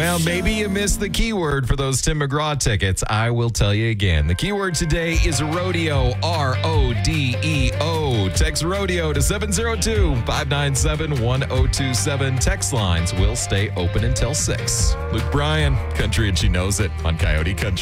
Well, maybe you missed the keyword for those Tim McGraw tickets. I will tell you again. The keyword today is rodeo, R-O-D-E-O. Text rodeo to 702-597-1027. Text lines will stay open until 6. Luke Bryan, Country and She Knows It on Coyote Country.